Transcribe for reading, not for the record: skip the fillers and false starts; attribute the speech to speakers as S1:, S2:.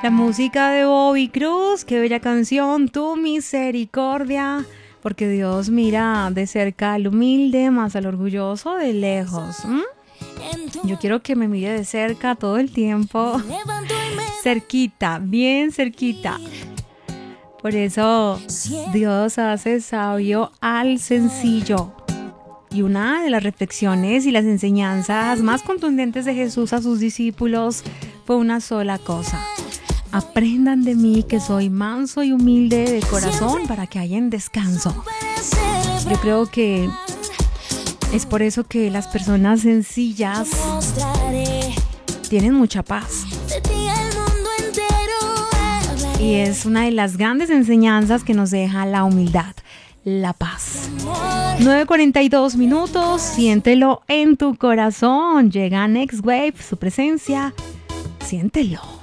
S1: La música de Bobby Cruz, qué bella canción, Tu Misericordia, porque Dios mira de cerca al humilde, más al orgulloso de lejos. Yo quiero que me mire de cerca todo el tiempo, cerquita, bien cerquita. Por eso Dios hace sabio al sencillo. Y una de las reflexiones y las enseñanzas más contundentes de Jesús a sus discípulos fue una sola cosa: aprendan de mí, que soy manso y humilde de corazón, para que hayan descanso. Yo creo que es por eso que las personas sencillas tienen mucha paz. Y es una de las grandes enseñanzas que nos deja la humildad, la paz. 9:42 minutos, siéntelo en tu corazón. Llega Next Wave, su presencia, siéntelo.